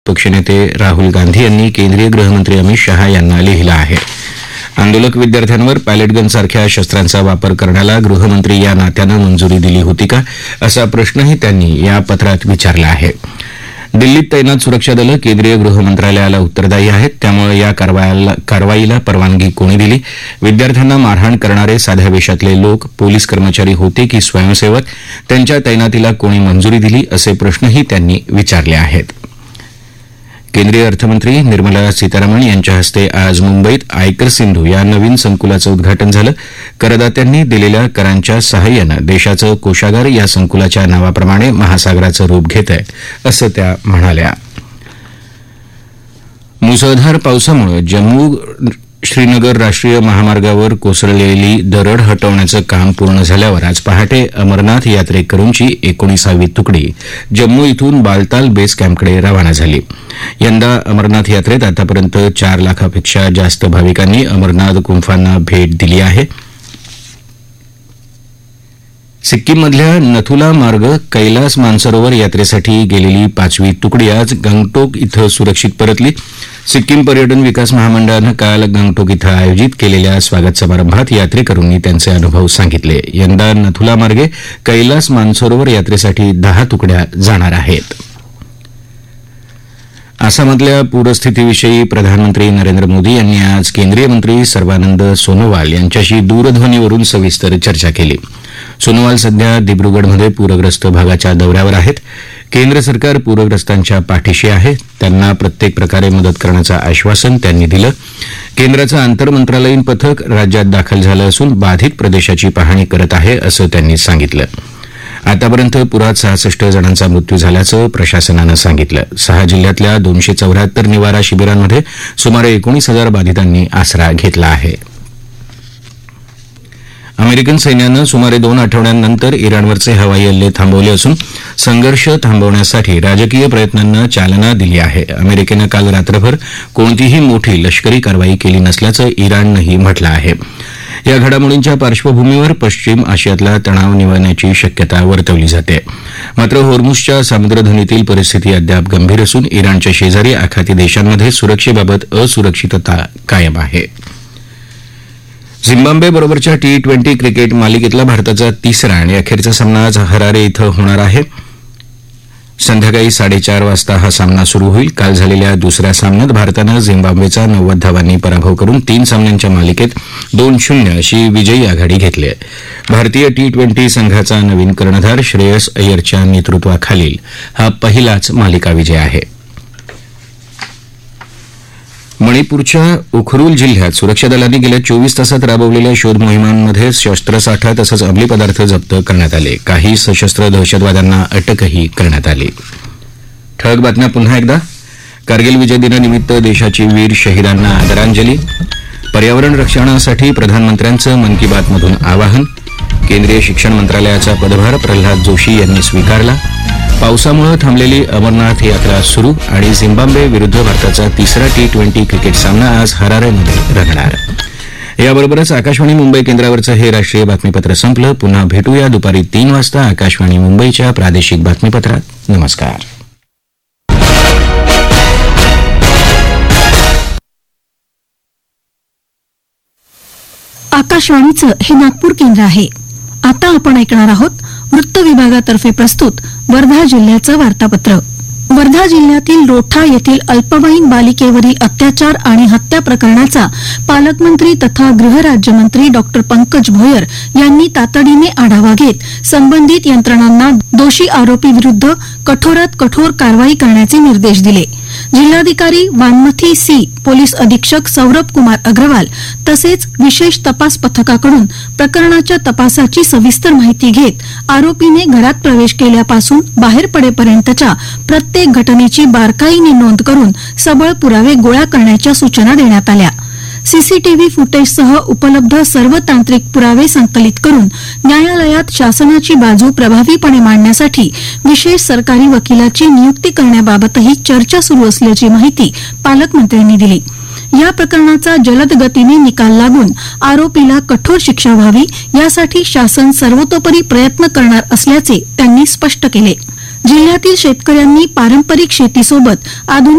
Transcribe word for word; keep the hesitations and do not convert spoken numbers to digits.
पक्षनेते राहुल गांधी यांनी केंद्रीय गृहमंत्री अमित शहा यांना लिहिलं आहे. आंदोलक विद्यार्थ्यांवर पॅलेट गन सारख्या शस्त्रांचा वापर करण्याला गृहमंत्री या नात्यानं मंजुरी दिली होती का, असा प्रश्नही त्यांनी या पत्रात विचारला आहे. दिल्लीत तैनात सुरक्षा दलं केंद्रीय गृहमंत्रालयाला उत्तरदायी आहेत, त्यामुळे या कारवाईला परवानगी कोणी दिली? विद्यार्थ्यांना मारहाण करणारे साध्या वेशातले लोक पोलीस कर्मचारी होते की स्वयंसेवक? त्यांच्या तैनातीला कोणी मंजुरी दिली, असे प्रश्नही त्यांनी विचारले आहेत. केंद्रीय अर्थमंत्री निर्मला सीतारामन यांच्या हस्ते आज मुंबईत आयकर सिंधू या नवीन संकुलाचं उद्घाटन झालं. करदात्यांनी दिलेल्या करांच्या सहाय्यानं देशाचं कोषागार या संकुलाच्या नावाप्रमाणे महासागराचं रूप घेत आहे, असं त्या म्हणाल्या. मुसळधार पावसामुळे जम्मू श्रीनगर राष्ट्रीय महामार्गावर कोसळलेली दरड हटवण्याचं काम पूर्ण झाल्यावर आज पहाटे अमरनाथ यात्रेकरूंची एकोणीसावी तुकडी जम्मू इथून बालताल बेस कॅम्पकडे रवाना झाली. यंदा अमरनाथ यात्रेत आतापर्यंत चार लाखापेक्षा जास्त भाविकांनी अमरनाथ गुंफांना भेट दिली आहे. सिक्कीममधल्या नथुला मार्ग कैलास मानसरोवर यात्रेसाठी गेलेली पाचवी तुकडी आज गंगटोक इथं सुरक्षित परतली. सिक्कीम पर्यटन विकास महामंडळानं काल गंगटोक इथं आयोजित केलेल्या स्वागत समारंभात यात्रेकरूंनी त्यांचे अनुभव सांगितले. यंदा नथुला मार्गे कैलास मानसरोवर यात्रेसाठी दहा तुकड्या जाणार आहेत. आसाममधल्या पूरस्थितीविषयी प्रधानमंत्री नरेंद्र मोदी यांनी आज केंद्रीय मंत्री सर्बानंद सोनोवाल यांच्याशी दूरध्वनीवरून सविस्तर चर्चा केली. सोनोवाल सध्या दिब्रुगडमध्ये पूरग्रस्त भागाच्या दौऱ्यावर आहेत. केंद्र सरकार पूरग्रस्तांच्या पाठीशी आहे, त्यांना प्रत्येक प्रकारे मदत करण्याचं आश्वासन त्यांनी दिलं. केंद्राचं आंतरमंत्रालयीन पथक राज्यात दाखल झालं असून बाधित प्रदेशाची पाहणी करत आहे, असं त्यांनी सांगितलं. आतापर्यंत पुरात सहासष्ट जणांचा मृत्यू झाल्याचं प्रशासनानं सांगितलं. सहा जिल्ह्यातल्या दोनशे चौऱ्याहत्तर निवारा शिबिरांमध्ये सुमारे एकोणीस हजार बाधितांनी आसरा घेतला आहे. अमेरिकन सैन्यानं सुमारे दोन आठवड्यांनंतर इराणवरचे हवाई हल्ले थांबवले असून संघर्ष थांबवण्यासाठी राजकीय प्रयत्नांना चालना दिली आहे. अमेरिकेनं काल रात्रभर कोणतीही मोठी लष्करी कारवाई केली नसल्याचं इराणनंही म्हटलं आहे. या घडामोडींच्या पार्श्वभूमीवर पश्चिम आशियातला तणाव निवळण्याची शक्यता वर्तवली जाते. मात्र होर्मुझच्या सामुद्रधुनीतील परिस्थिती अद्याप गंभीर असून इराणच्या शेजारी आखाती देशांमध्ये सुरक्षेबाबत असुरक्षितता कायम आहे. झिम्बाब्वे बरोबरच्या टी ट्वेंटी क्रिकेट मालिकेतला भारताचा तिसरा आणि अखेरचा सामना आज हरारे इथं होणार आहे. संध्याकाळी साडेचार वाजता हा सामना सुरू होईल. काल झालेल्या दुसऱ्या सामन्यात भारतानं झिम्बाब्वेचा नव्वद धावांनी पराभव करून तीन सामन्यांच्या मालिकेत दोन शून्य अशी विजयी आघाडी घेतली आहे. भारतीय टी ट्वेंटी संघाचा नवीन कर्णधार श्रेयस अय्यरच्या नेतृत्वाखालील हा पहिलाच मालिका विजय आहे. मणिपूरच्या उखरुल जिल्ह्यात सुरक्षा दलांनी गेल्या चोवीस तासात राबवलेल्या शोध मोहिमांमध्ये शस्त्रसाठा तसंच अंमली पदार्थ जप्त करण्यात आले. काही सशस्त्र दहशतवाद्यांना अटकही करण्यात आली. ठळक बातम्या पुन्हा एकदा. कारगिल विजय दिनानिमित्त देशाची वीर शहीदांना आदरांजली. पर्यावरण रक्षणासाठी प्रधानमंत्र्यांचं मन की बातमधून आवाहन. केंद्रीय शिक्षण मंत्रालयाचा पदभार प्रल्हाद जोशी यांनी स्वीकारला. पावसामुळे थांबलेली अमरनाथ यात्रा सुरू आणि झिम्बाब्वे विरुद्ध भारताचा तिसरा टी ट्वेंटी क्रिकेट सामना आज हरारेमध्ये रंगणार. याबरोबरच आकाशवाणी मुंबई केंद्रावरचं हे राष्ट्रीय बातमीपत्र संपलं. पुन्हा भेटूया दुपारी तीन वाजता आकाशवाणी मुंबईच्या प्रादेशिक बातमीपत्रात. नमस्कार. आकाशवाणीचं हे नागपूर केंद्र आहे. आता आपण ऐकणार आहोत वृत्त विभागातर्फे प्रस्तुत वर्धा जिल्ह्याचं वार्तापत्र. वर्धा जिल्ह्यातील रोठा येथील अल्पवयीन बालिकेवरील अत्याचार आणि हत्या प्रकरणाचा पालकमंत्री तथा गृहराज्यमंत्री डॉ पंकज भोयर यांनी तातडीने आढावा घेत संबंधित यंत्रणांना दोषी आरोपी विरुद्ध कठोरात कठोर कारवाई करण्याचे निर्देश दिले. जिल्हाधिकारी वानमथी सी, पोलीस अधीक्षक सौरभ कुमार अग्रवाल तसेच विशेष तपास पथकाकडून प्रकरणाच्या तपासाची सविस्तर माहिती घेत आरोपीने घरात प्रवेश केल्यापासून बाहेर पडेपर्यंतच्या प्रत्येक घटनेची बारकाईने नोंद करून सबळ पुरावे गोळा करण्याच्या सूचना देण्यात आल्या. सीसीटीव्ही फुटेजसह उपलब्ध सर्व तांत्रिक पुरावे संकलित करून न्यायालयात शासनाची बाजू प्रभावीपणे मांडण्यासाठी विशेष सरकारी वकिलाची नियुक्ती करण्याबाबतही चर्चा सुरू असल्याची माहिती पालकमंत्र्यांनी दिली. या प्रकरणाचा जलद गतीने निकाल लागून आरोपीला कठोर शिक्षा व्हावी यासाठी शासन सर्वतोपरी प्रयत्न करणार असल्याचे त्यांनी स्पष्ट केले. जिल्ह्यातील शेतकऱ्यांनी पारंपरिक शेतीसोबत आधुनिक